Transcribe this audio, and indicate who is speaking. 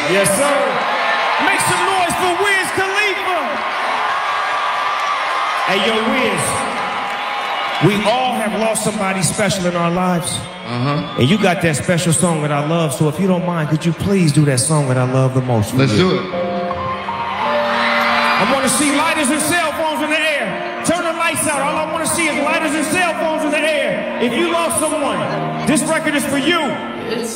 Speaker 1: Yes, sir. Make some noise for Wiz Khalifa. Hey, yo, Wiz. We all have lost somebody special in our lives. And you got that special song that I love, so if you don't mind, could you please do that song that I love the most?
Speaker 2: Let's do it.
Speaker 1: I want to see lighters and cell phones in the air. Turn the lights out. All I want to see is lighters and cell phones in the air. If you lost someone, this record is for you.